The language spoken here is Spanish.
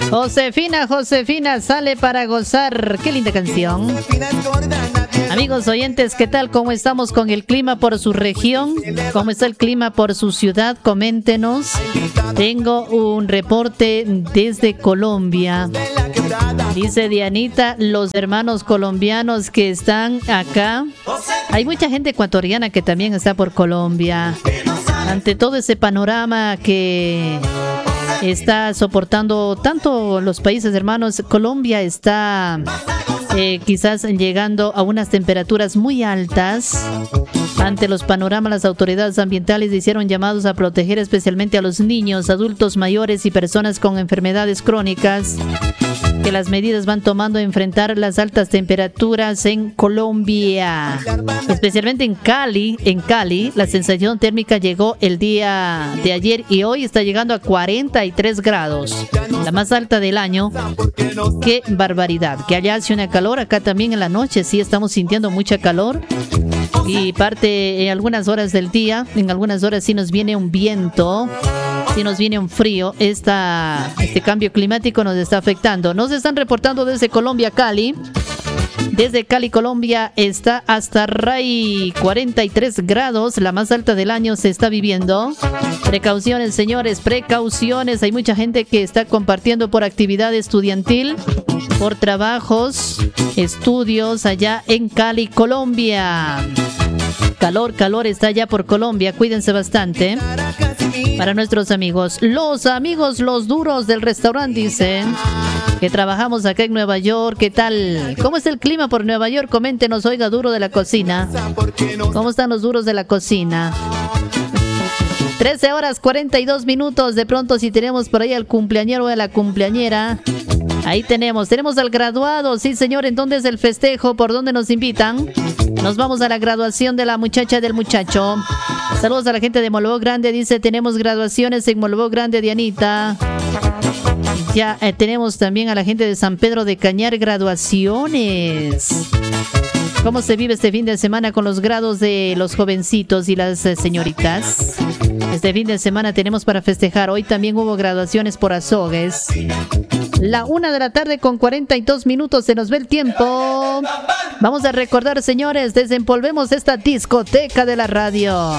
Josefina, Josefina, sale para gozar. Qué linda canción. Amigos oyentes, ¿qué tal? ¿Cómo estamos con el clima por su región? ¿Cómo está el clima por su ciudad? Coméntenos. Tengo un reporte desde Colombia. Dice Dianita, los hermanos colombianos que están acá. Hay mucha gente ecuatoriana que también está por Colombia. Ante todo ese panorama que está soportando tanto los países hermanos, Colombia está quizás llegando a unas temperaturas muy altas. Ante los panoramas, las autoridades ambientales hicieron llamados a proteger especialmente a los niños, adultos mayores y personas con enfermedades crónicas, que las medidas van tomando a enfrentar las altas temperaturas en Colombia, especialmente en Cali. En Cali, la sensación térmica llegó el día de ayer y hoy está llegando a 43 grados, la más alta del año. ¡Qué barbaridad! Que allá hace una calor, acá también en la noche sí estamos sintiendo mucha calor. Y parte en algunas horas del día, en algunas horas sí nos viene un viento, sí nos viene un frío. Este cambio climático nos está afectando. Nos están reportando desde Colombia, Cali. Desde Cali, Colombia, está hasta Ray, 43 grados, la más alta del año se está viviendo. Precauciones, señores, precauciones. Hay mucha gente que está compartiendo por actividad estudiantil, por trabajos, estudios allá en Cali, Colombia. Calor está allá por Colombia, cuídense bastante. Para nuestros amigos, los duros del restaurante, dicen que trabajamos acá en Nueva York. ¿Qué tal? ¿Cómo es el clima por Nueva York? Coméntenos, oiga, duro de la cocina. ¿Cómo están los duros de la cocina? 13 horas 42 minutos. De pronto, si tenemos por ahí al cumpleañero o a la cumpleañera. Ahí tenemos al graduado. Sí, señor, ¿en dónde es el festejo? ¿Por dónde nos invitan? Nos vamos a la graduación de la muchacha del muchacho. Saludos a la gente de Molvo Grande. Dice, tenemos graduaciones en Molvo Grande, Dianita. Ya tenemos también a la gente de San Pedro de Cañar, graduaciones. ¿Cómo se vive este fin de semana con los grados de los jovencitos y las señoritas? Este fin de semana tenemos para festejar. Hoy también hubo graduaciones por Azogues. La 1 de la tarde con 42 minutos. Se nos ve el tiempo. Vamos a recordar, señores, desempolvemos esta discoteca de la radio.